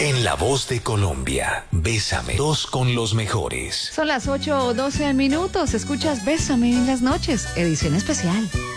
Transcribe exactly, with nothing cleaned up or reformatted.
En La Voz de Colombia, Bésame, dos con los mejores. Son las ocho o doce minutos. Escuchas Bésame en las noches, edición especial.